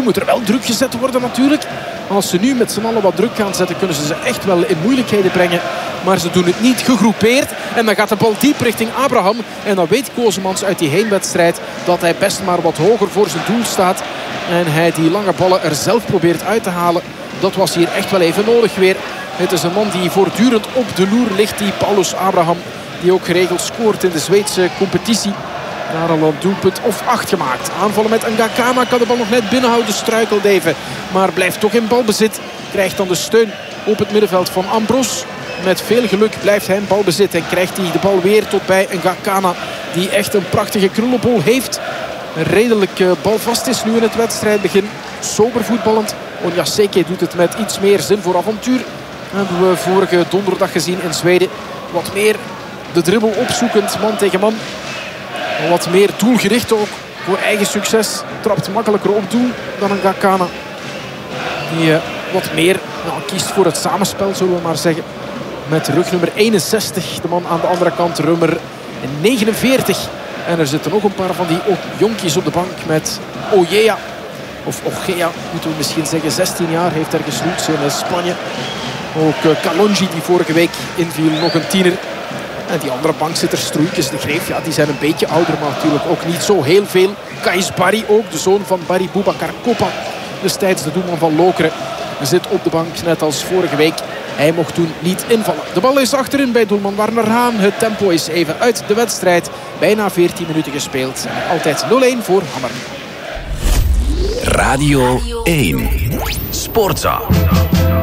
moet er wel druk gezet worden natuurlijk. Als ze nu met z'n allen wat druk gaan zetten, kunnen ze echt wel in moeilijkheden brengen. Maar ze doen het niet gegroepeerd. En dan gaat de bal diep richting Abraham. En dan weet Kosemans uit die heenwedstrijd dat hij best maar wat hoger voor zijn doel staat. En hij die lange ballen er zelf probeert uit te halen. Dat was hier echt wel even nodig weer. Het is een man die voortdurend op de loer ligt, die Paulus Abraham. Die ook geregeld scoort in de Zweedse competitie. Daar al een doelpunt of 8 gemaakt. Aanvallen met Ngakama, kan de bal nog net binnenhouden. Struikelt even, maar blijft toch in balbezit. Krijgt dan de steun op het middenveld van Ambros. Met veel geluk blijft hij in balbezit. En krijgt hij de bal weer tot bij Ngakama. Die echt een prachtige krullenbol heeft. Redelijk balvast is nu in het wedstrijdbegin. Sober voetballend. Onyaseke doet het met iets meer zin voor avontuur. Dat hebben we vorige donderdag gezien in Zweden. Wat meer de dribbel opzoekend, man tegen man. Wat meer doelgericht ook voor eigen succes. Trapt makkelijker op doel dan een Ngakana. Die wat meer kiest voor het samenspel, zullen we maar zeggen. Met rugnummer 61. De man aan de andere kant, nummer 49. En er zitten nog een paar van die jonkies op de bank met Ojea. Of Ogea, moeten we misschien zeggen. 16 jaar heeft er gesloed in Spanje. Ook Kalonji, die vorige week inviel, nog een tiener. En die andere bankzitters, Stroeikens, de Greef, ja, die zijn een beetje ouder, maar natuurlijk ook niet zo heel veel. Kais Barry ook, de zoon van Barry Boubacar Kopa. Destijds de doelman van Lokeren. Zit op de bank, net als vorige week. Hij mocht toen niet invallen. De bal is achterin bij doelman Warner Haan. Het tempo is even uit de wedstrijd. Bijna 14 minuten gespeeld. En altijd 0-1 voor Hammer. Radio 1 Sportza.